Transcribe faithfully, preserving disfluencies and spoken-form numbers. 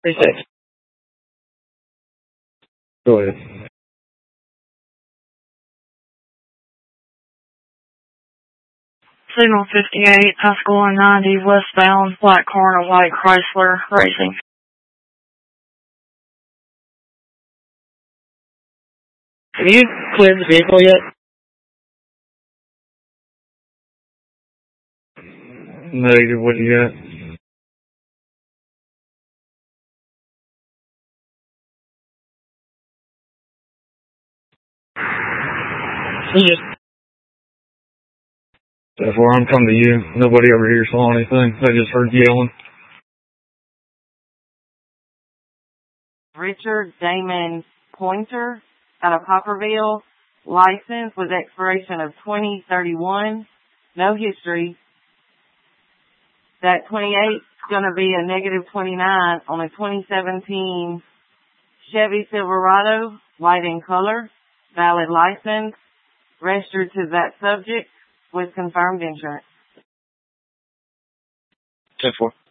thirty-six. Go ahead. Signal fifty-eight, Pascagoula ninety, westbound, black car and a white Chrysler racing. Have you cleared the vehicle yet? Negative, what do you got? Yes. Before I'm coming to you, nobody over here saw anything. I just heard yelling. Richard Damon Pointer out of Popperville. License with expiration of twenty thirty-one. No history. That twenty-eight is going to be a negative twenty-nine on a twenty seventeen Chevy Silverado, white in color, valid license, registered to that subject with confirmed insurance. ten four.